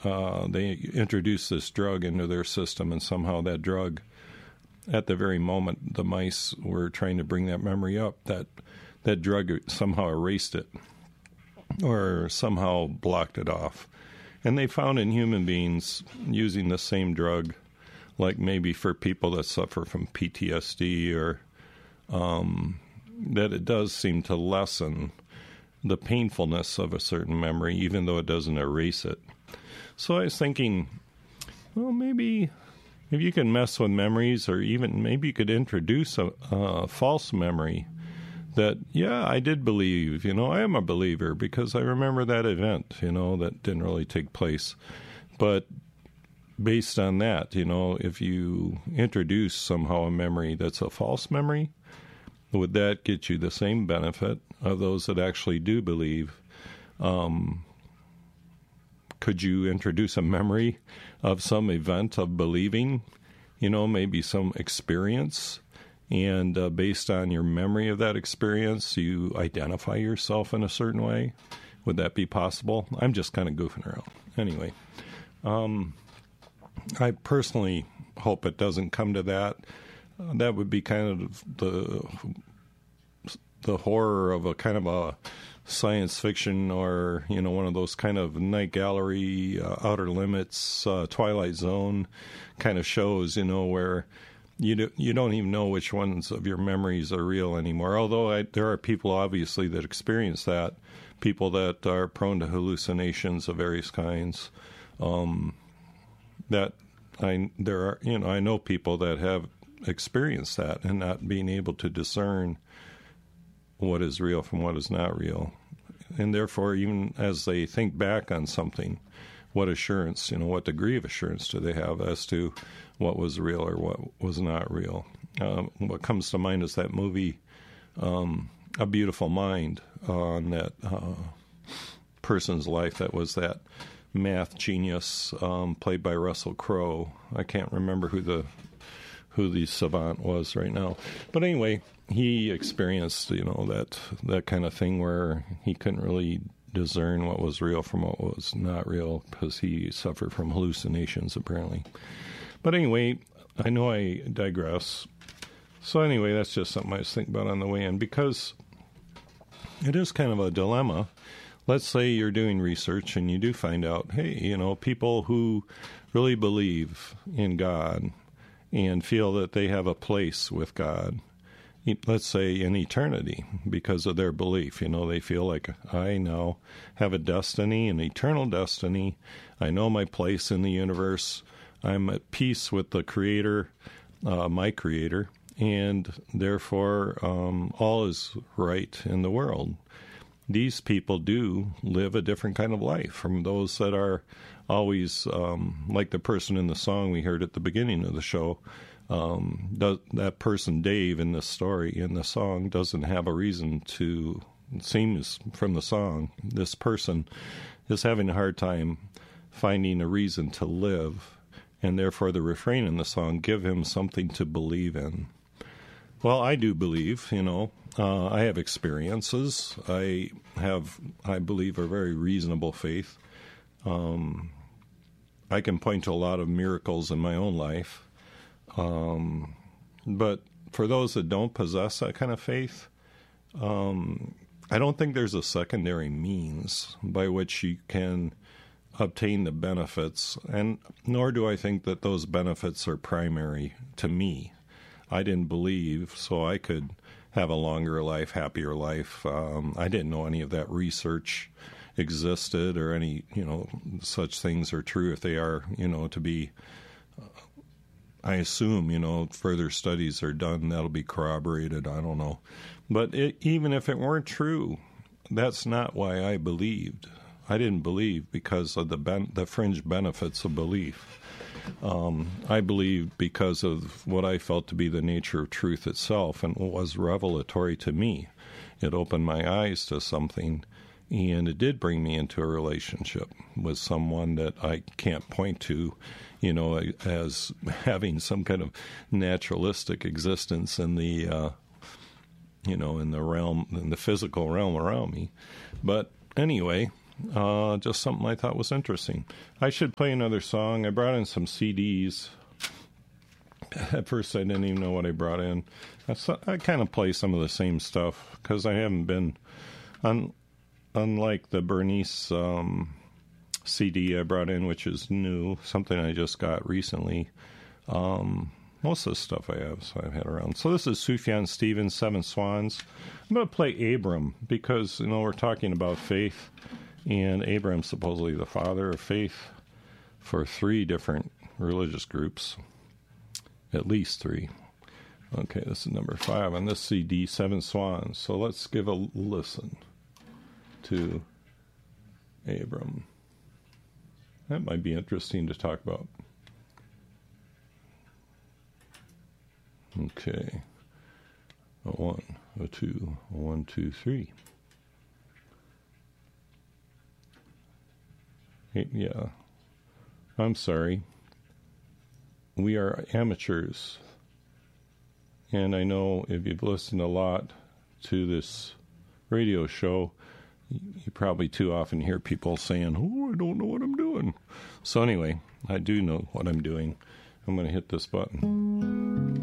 they introduced this drug into their system, and somehow that drug, at the very moment the mice were trying to bring that memory up, that drug somehow erased it or somehow blocked it off. And they found in human beings using the same drug, like maybe for people that suffer from PTSD or that it does seem to lessen the painfulness of a certain memory, even though it doesn't erase it. So I was thinking, well, maybe if you can mess with memories, or even maybe you could introduce a false memory that, yeah, I did believe, I am a believer because I remember that event, that didn't really take place. But based on that, if you introduce somehow a memory that's a false memory, would that get you the same benefit of those that actually do believe? Could you introduce a memory of some event of believing, maybe some experience, and based on your memory of that experience, you identify yourself in a certain way? Would that be possible? I'm just kind of goofing around. Anyway, I personally hope it doesn't come to that. That would be kind of the horror of a kind of a science fiction, or one of those kind of Night Gallery, Outer Limits, Twilight Zone kind of shows, where you don't even know which ones of your memories are real anymore. Although there are people obviously that experience that, people that are prone to hallucinations of various kinds. I know people that have experienced that and not being able to discern what is real from what is not real. And therefore, even as they think back on something, what assurance, what degree of assurance do they have as to what was real or what was not real? What comes to mind is that movie, A Beautiful Mind, on that person's life that was that math genius played by Russell Crowe. I can't remember who the savant was right now. But anyway, he experienced, that kind of thing where he couldn't really discern what was real from what was not real because he suffered from hallucinations, apparently. But anyway, I know I digress. So anyway, that's just something I was thinking about on the way in, because it is kind of a dilemma. Let's say you're doing research and you do find out, hey, people who really believe in God and feel that they have a place with God, let's say in eternity, because of their belief. They feel like, I now have a destiny, an eternal destiny. I know my place in the universe. I'm at peace with the Creator, my Creator, and therefore all is right in the world. These people do live a different kind of life from those that are always, like the person in the song we heard at the beginning of the show. That person, Dave, in this story, in the song, doesn't have a reason to, it seems from the song, this person is having a hard time finding a reason to live, and therefore the refrain in the song, give him something to believe in. Well, I do believe, I have experiences. I believe, a very reasonable faith. I can point to a lot of miracles in my own life. But for those that don't possess that kind of faith, I don't think there's a secondary means by which you can obtain the benefits, and nor do I think that those benefits are primary to me. I didn't believe, so I could have a longer life, happier life. I didn't know any of that research existed, or any, such things are true. If they are, to be, I assume, further studies are done, that'll be corroborated. I don't know. But even if it weren't true, that's not why I believed. I didn't believe because of the fringe benefits of belief. I believed because of what I felt to be the nature of truth itself, and what was revelatory to me. It opened my eyes to something, and it did bring me into a relationship with someone that I can't point to, as having some kind of naturalistic existence in the, in the realm, in the physical realm around me. But anyway, Just something I thought was interesting. I should play another song. I brought in some CDs. At first, I didn't even know what I brought in. I kind of play some of the same stuff because I haven't been, unlike the Bernice CD I brought in, which is new, something I just got recently. Most of the stuff I have, so I've had around. So this is Sufjan Stevens, Seven Swans. I'm going to play Abram because, we're talking about faith, and Abram's supposedly the father of faith for 3 different religious groups, at least 3. Okay, this is number 5 on this CD, Seven Swans. So let's give a listen to Abram. That might be interesting to talk about. Okay. A 1, a 2, a 1, 2, 3. Yeah. I'm sorry. We are amateurs. And I know if you've listened a lot to this radio show, you probably too often hear people saying, "Oh, I don't know what I'm doing." So anyway, I do know what I'm doing. I'm going to hit this button.